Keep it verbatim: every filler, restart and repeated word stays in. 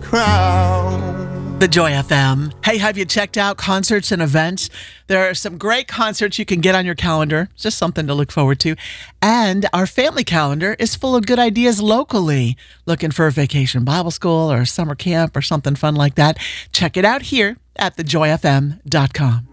crown. The Joy F M. Hey, have you checked out concerts and events? There are some great concerts you can get on your calendar. It's just something to look forward to. And our family calendar is full of good ideas locally. Looking for a vacation Bible school or a summer camp or something fun like that? Check it out here at the joy f m dot com.